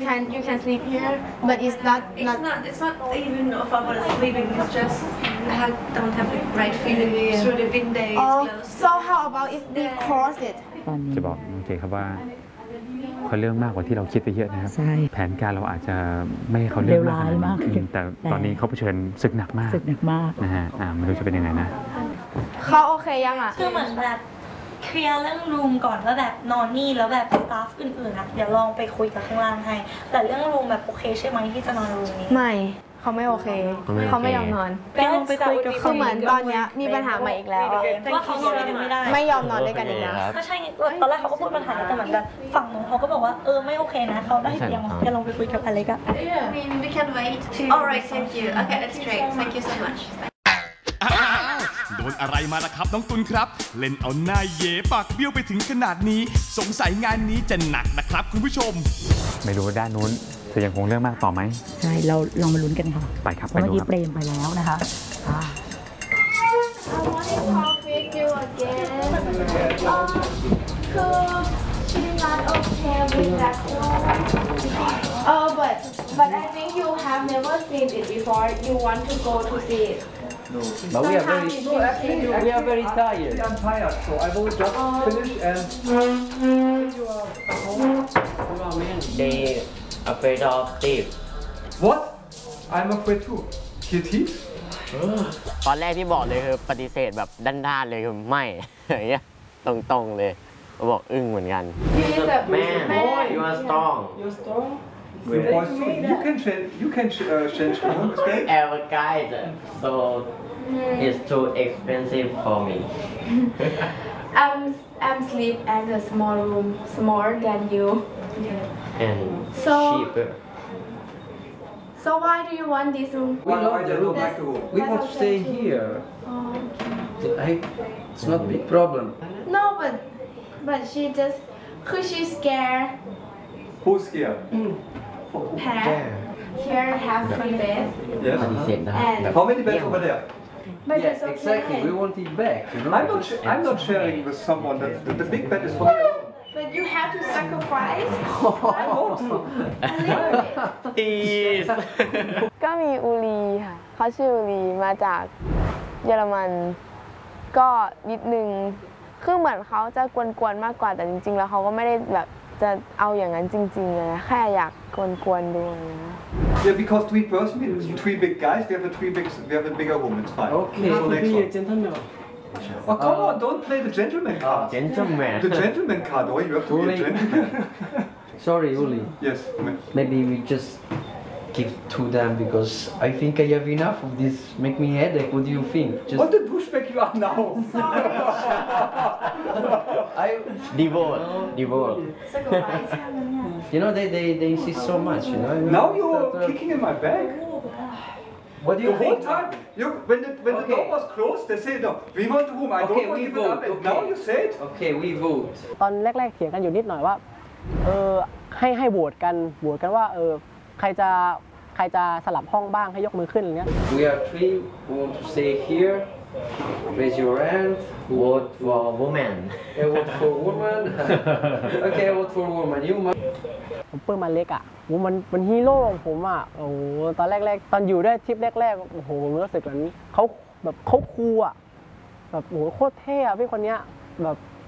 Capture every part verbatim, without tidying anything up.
can you can sleep here but it's not It's not not. It's not even about sleeping. It's just I don't have the right feeling through the window. It's oh closed. so how about if we close it ตอนนี้จะบอกน้องเจครับว่าเขาเรื่องมากกว่าที่เราคิดไปเยอะนะครับใช่แผนการเราอาจจะไม่ให้เขาเรื่องมากเลวร้ายมากอืมแต่ตอนนี้เขาเผชิญศึกหนักมากสึกหนักมากนะฮะอ่าไม่รู้จะเป็นยังไงนะเขาโอเคยังอ่ะคือเหมือนแบบเคลียร์เรื่องรูมก่อนว่าแบบนอนนี่แล้วแบบสตาฟอื่นๆอะเดี๋ยวลองไปคุยกับข้างล่างให้แต่เรื่องรูมแบบโอเคใช่ไหมที่จะนอนรูมนี้ไม่เขาไม่โอเค เขาไม่ยอมนอนแกลองไปคุยกับคือเหมือนตอนเนี้ยมีปัญหาใหม่อีกแล้วอะว่าเขานอนด้วยกันไม่ได้ไม่ยอมนอนด้วยกันอีกแล้วก็ใช่ไงตอนแรกเขาก็พูดปัญหาแต่เหมือนแบบฝั่งนู้นเขาก็บอกว่าเออไม่โอเคนะเขาได้เตียงแกลองไปคุยกับอเล็กอะ I mean, we can wait. Alright, thank you. Okay, that's great. Thank you so much. อ้าวโดนอะไรมาล่ะครับน้องตุลครับ เล่นเอาหน้าเย่ปากเบี้ยวไปถึงขนาดนี้ สงสัยงานนี้จะหนักนะครับคุณผู้ชมไม่รู้ว่าด้านนู้นจะยังคงเรื่องมากต่อไหมใช่เราลองมาลุ้นกันค่ะไปครับเพราะไปเมื่อดูกี้ครับเปรมไปแล้วนะคะอ่า I want to talk with you again. Um, so she's not okay with that one. Oh, but but I think you have never seen it before. You want to go to see it. No, but we are very, Sometimes it's actually, been- we are very tired. I'm tired, so I will just finish and you are They afraid of thief. What? I'm afraid too. He thieves? ตอนแรกที่บอกเลยคือปฏิเสธแบบด้านๆเลยคือไม่อย่างเงี้ยตรงๆเลยเขาบอกอึ้งเหมือนกัน You is a Man, man. you are strong. You're strong? The voice too. You can change. You can ch- uh, change the room. Okay? Our guide, so it's too expensive for me. I'm I'm sleep at a small room, smaller than you. And So- cheaper. So why do you want this room? We Why- love why the they don't room. like the room? We want to stay here. Oh, I, it's not a big problem. no, but but she just, cause she's scared. Who's here? Have here have three beds ป Yes. ฏิเสธได้ and How many beds over there? but Yeah, it's okay. exactly. We want it back. You know. I'm not. Sh- I'm not sharing with someone. That the, the big bed is for me. But you have to sacrifice I want to. a little bit. Please. ก็มีอูรีค่ะเขาชื่ออูรีมาจากเยอรมันก็นิดนึงคือเหมือนเขาจะกวนๆมากกว่าแต่จริงๆแล้วเขาก็ไม่ได้แบบจะเอาอย่างนั้นจริงๆเลยนะแค่อยากกวนๆดูนะ Yeah, because three person, three big guys. We have a three big. We have a bigger room. It's fine. Okay, So to next be a one. gentleman. Oh come on! Don't play the gentleman card. Gentleman. The gentleman card. Oh, you have to be a Uli. gentleman. Sorry, Uli. Yes. Maybe we just give to them because I think I have enough of this. Make me headache. What do you think? Just What the douchebag you are now? I, Divorce. Divorce. Sacrifice. you know, they, they, they insist so much. You know. Now you're kicking in my bag. What do The you whole think? time, you, when the, when the Okay. door was closed, they say no. We want the room. I Okay, don't want we to give it up. vote, And now okay. you say it. Okay, we vote. ตอนแรกๆเถียงกันอยู่นิดหน่อยว่าเออให้ให้โหวตกันโหวตกันว่าเออใครจะใครจะสลับห้องบ้างให้ยกมือขึ้นอะไรเงี้ย We are three who want to stay here. Raise your hand. Vote for woman. I vote for woman. Okay, I vote for woman. You must. ผมปลื้มมันเล็กอ่ะโหมันมันฮีโร่ของผมอ่ะโอ้โหตอนแรกๆ ตอนอยู่ด้วยทริปแรกๆโอ้โหผมรู้สึกเหมือนเขาแบบเขาคูลอ่ะแบบโอ้โหโคตรเท่อะพี่คนเนี้ยแบบ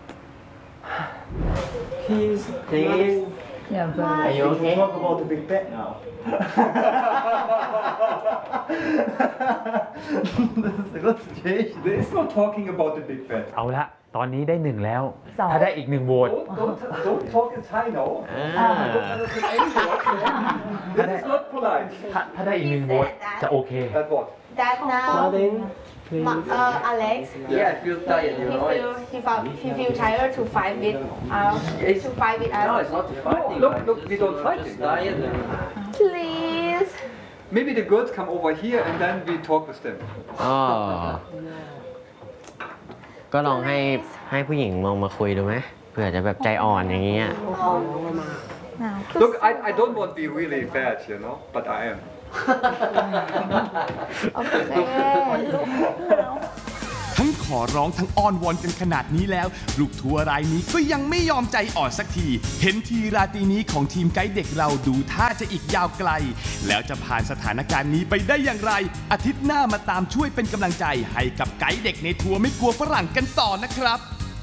Please. Please. Yeah, Are you okay? Talk about the big bed now. What's the situation? There is no talking about the big bed. เอาละตอนนี้ได้หนึ่งแล้วสองถ้าได้อีกหนึ่งโหวต Don't, don't, don't talk in Thai now. Ah. I don't understand any word. This is not polite. ถ้าถ้าได้อีกหนึ่งโหวตจะโอเค That what? That now, มาดิน Ma- uh, Alex, Yeah, I feel tired. he You know. feel he felt he feel tired to fight with us, It's- to fight with No, us. it's not the fighting. look, I'm look, just, we don't I'm fighting. Just tired. Please. Maybe the girls come over here and then we talk with them. อ๋อก็ลองให้ให้ผู้หญิงลงมาคุยดูไหมเผื่อจะแบบใจอ่อนอย่างเงี้ย Look, I, I don't want to be really bad, you know, but I am. โอเคทั้งขอร้องทั้งอ้อนวอนกันขนาดนี้แล้วลูกทัวร์รายนี้ก็ยังไม่ยอมใจอ่อนสักทีเห็นทีราตรีนี้ของทีมไกด์เด็กเราดูท่าจะอีกยาวไกลแล้วจะผ่านสถานการณ์นี้ไปได้อย่างไรอาทิตย์หน้ามาตามช่วยเป็นกำลังใจให้กับไกด์เด็กในทัวร์ไม่กลัวฝรั่งกันต่อนะครับ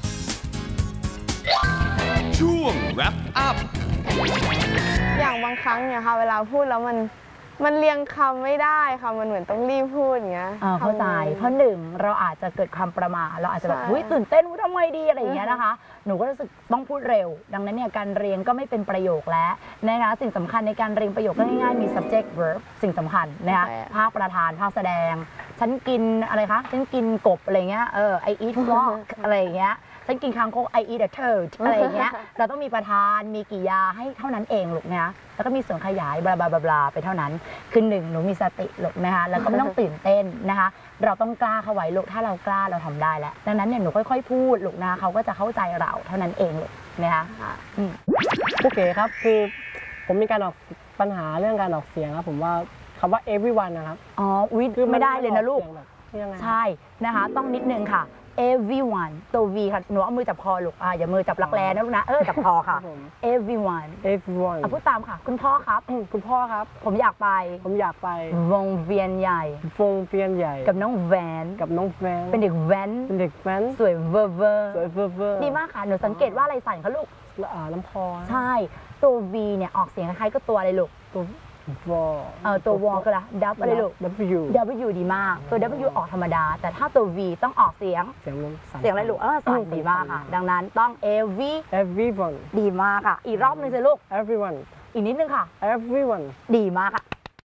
ช่วง wrap up อย่างบางครั้งเนี่ยค่ะเวลาพูดแล้วมันมันเรียงคำไม่ได้ค่ะมันเหมือนต้องรีบพูดอย่างเงี้ยเข้าใจเพราะหนึ่งเราอาจจะเกิดความประมาทเราอาจจะแบบอุ้ยตื่นเต้นทำไงดีอะไรอย่างเงี้ยนะคะหนูก็รู้สึกต้องพูดเร็วดังนั้นเนี่ยการเรียนก็ไม่เป็นประโยคแล้วนะคะสิ่งสำคัญในการเรียนประโยคก็ง่ายๆมี subject verb สิ่งสำคัญนะคะภาคประธานภาคแสดงฉันกินอะไรคะฉันกินกบอะไรเงี้ยเออ I eat frog อะไรอย่างเงี้ยฉันกินคางคก I eat a turd อะไรอย่างเงี้ยเราต้องมีประธานมีกิริยาให้เท่านั้นเองลูกนะแล้วก็มีส่วนขยายบลาบลาบลาไปเท่านั้นคือหนึ่งหนูมีสติลูกนะคะแล้วก็ไม่ต้องตื่นเต้นนะคะเราต้องกล้าเข้าไว้ลูกถ้าเรากล้าเราทำได้แล้วดังนั้นเนี่ยหนูค่อยๆพูดลูกนะเขาก็จะเข้าใจเราเท่านั้นเองลูกนะคะโอเคครับคือผมมีการออกปัญหาเรื่องการออกเสียงครับผมว่าคำว่า everyone นะครับอ๋อวิคือไม่ได้เลยนะลูกใช่นะคะต้องนิดนึงค่ะ everyone ตัว V ค่ะหนูเอามือจับคอลูกอ่าอย่ามือจับรักแร้นะลูกนะเออจับคอค่ะ everyone everyone อ่ะพูดตามค่ะคุณพ่อครับคุณพ่อครับผมอยากไปผมอยากไปวงเวียนใหญ่วงเวียนใหญ่กับน้องแวนกับน้องแวนเป็นเด็กแว้นเป็นเด็กแว้นสวยเวอร์เวอร์สวยเวอร์เวอร์ดีมากค่ะหนูสังเกตว่าอะไรสั่นคะลูกอ่าลำคอใช่ตัว V เนี่ยออกเสียงคล้ายๆก็ตัวอะไรลูกตัววอเออตัววอคืออะไร W อะไรลูก W W ดีมากตัว W ออกธรรมดาแต่ถ้าตัว V ต้องออกเสียงเสียงเสียงอะไรลูกเออสั่นดีมากค่ะดังนั้นต้อง every everyone ดีมากค่ะอีกรอบนึงสิลูก everyone อีกนิดนึงค่ะ everyone ดีมากค่ะ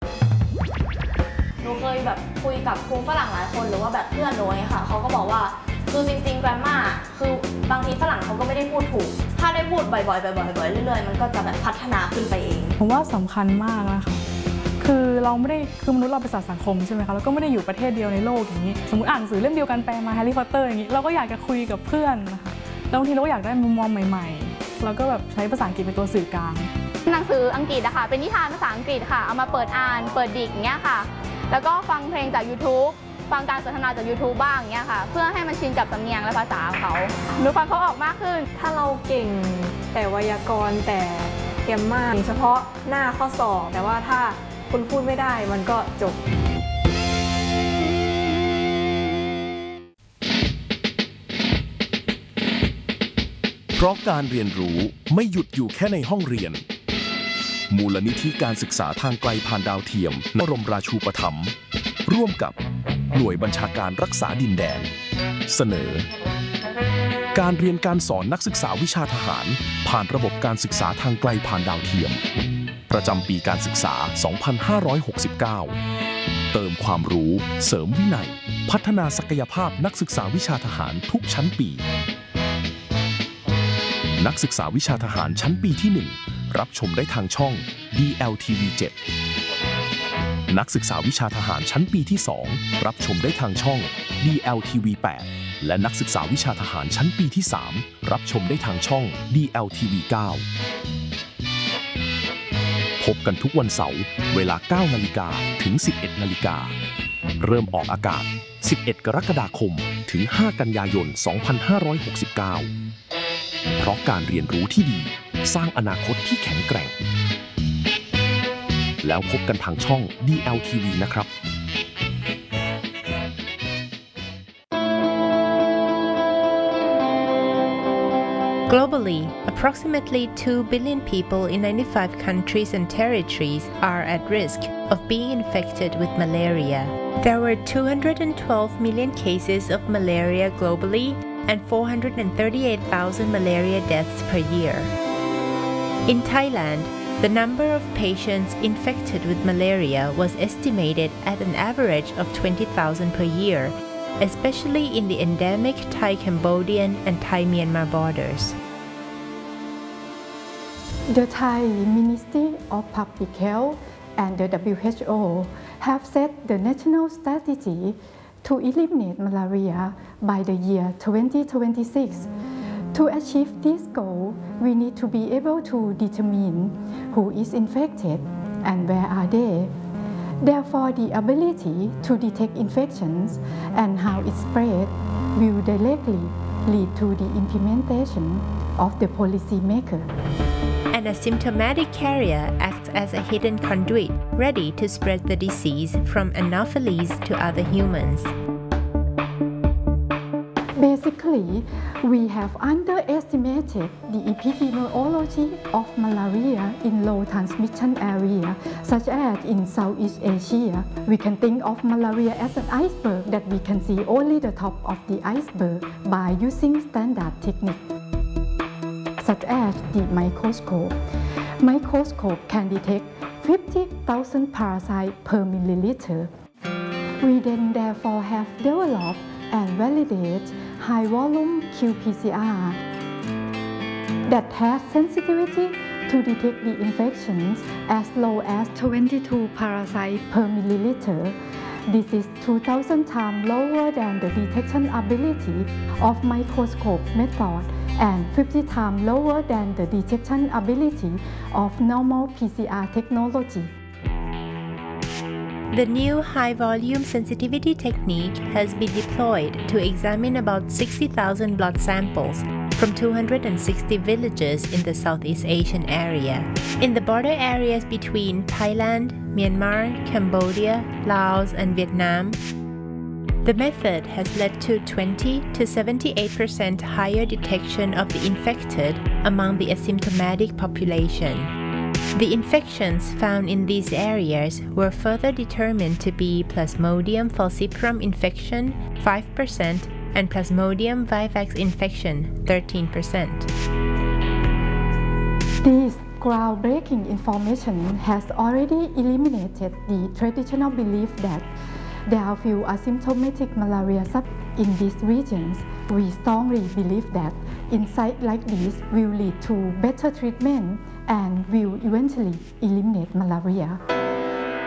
หนูเคยแบบคุยกับครูฝรั่งหลายคนหรือว่าแบบเพื่อนหนูไงค่ะเขาก็บอกว่าคือจริงๆแกรมมาคือบางทีฝรั่งเขาก็ไม่ได้พูดถูกถ้าได้พูดบ่อยๆบ่อยๆบ่อยๆเรื่อยๆมันก็จะแบบพัฒนาขึ้นไปเองผมว่าสำคัญมากนะคะคือเราไม่ได้คือมนุษย์เราเป็นสัตว์สังคมใช่ไหมคะแล้วก็ไม่ได้อยู่ประเทศเดียวในโลกอย่างนี้สมมติอ่านหนังสือเล่มเดียวกันแปลมาแฮร์รี่พอตเตอร์อย่างนี้เราก็อยากจะคุยกับเพื่อนนะคะแล้วบางทีเราก็อยากได้มุมมองใหม่ๆเราก็แบบใช้ภาษาอังกฤษเป็นตัวสื่อกลางหนังสืออังกฤษอะค่ะเป็นนิทานภาษาอังกฤษค่ะเอามาเปิดอ่านเปิดดิกอย่างเงี้ยค่ะแล้วก็ฟังเพลงจาก YouTube ฟังการสนทนาจาก YouTube บ้างอย่างเงี้ยค่ะเพื่อให้มันชินกับสำเนียงและภาษาเขาหนูฟังเขาออกมากขึ้นถ้าเราเก่งแต่ไวยากรณ์แต่แกรมมาเฉพาะหน้าข้อสอบแต่ว่าถ้าคุณพูดไม่ได้มันก็จบเพราะการเรียนรู้ไม่หยุดอยู่แค่ในห้องเรียนมูลนิธิการศึกษาทางไกลผ่านดาวเทียมบรมราชูปถัมภ์ร่วมกับหน่วยบัญชาการรักษาดินแดนเสนอการเรียนการสอนนักศึกษาวิชาทหารผ่านระบบการศึกษาทางไกลผ่านดาวเทียมประจำปีการศึกษา สองพันห้าร้อยหกสิบเก้า เติมความรู้เสริมวินัยพัฒนาศักยภาพนักศึกษาวิชาทหารทุกชั้นปีนักศึกษาวิชาทหารชั้นปีที่ หนึ่ง รับชมได้ทางช่อง ดี แอล ที วี เจ็ด นักศึกษาวิชาทหารชั้นปีที่ สอง รับชมได้ทางช่อง ดี แอล ที วี แปด และนักศึกษาวิชาทหารชั้นปีที่ สาม รับชมได้ทางช่อง ดี แอล ที วี เก้า พบกันทุกวันเสาร์เวลา เก้านาฬิกา ถึง สิบเอ็ดนาฬิกา เริ่มออกอากาศ สิบเอ็ดกรกฎาคม ถึง ห้ากันยายน สองพันห้าร้อยหกสิบเก้า เพราะการเรียนรู้ที่ดีสร้างอนาคตที่แข็งแกร่งแล้วพบกันทางช่อง ดี แอล ที วี นะครับ Globally, approximately two billion people in ninety-five countries and territories are at risk of being infected with malaria. There were two hundred twelve million cases of malaria globally and four hundred thirty-eight thousand malaria deaths per year. In Thailand, the number of patients infected with malaria was estimated at an average of twenty thousand per year, especially in the endemic Thai-Cambodian and Thai-Myanmar borders. The Thai Ministry of Public Health and the W H O have set the national strategy to eliminate malaria by the year twenty twenty-six. To achieve this goal, we need to be able to determine who is infected and where are they. Therefore, the ability to detect infections and how it spread will directly lead to the implementation of the policymaker. An asymptomatic carrier acts as a hidden conduit, ready to spread the disease from anopheles to other humans. Basically, we have underestimated the epidemiology of malaria in low transmission area, such as in Southeast Asia. We can think of malaria as an iceberg that we can see only the top of the iceberg by using standard technique, such as the microscope. Microscope can detect fifty thousand parasites per milliliter. We then therefore have developed and validate high-volume Q P C R that has sensitivity to detect the infections as low as twenty-two parasites per milliliter. This is two thousand times lower than the detection ability of microscope method and fifty times lower than the detection ability of normal P C R technology. The new high-volume sensitivity technique has been deployed to examine about sixty thousand blood samples from two hundred sixty villages in the Southeast Asian area. In the border areas between Thailand, Myanmar, Cambodia, Laos, and Vietnam, the method has led to twenty to seventy-eight percent higher detection of the infected among the asymptomatic population. The infections found in these areas were further determined to be Plasmodium falciparum infection five percent and Plasmodium vivax infection thirteen percent. This groundbreaking information has already eliminated the traditional belief that there are few asymptomatic malaria subtypes in these regions. We strongly believe that insights like this will lead to better treatment and will eventually eliminate malaria.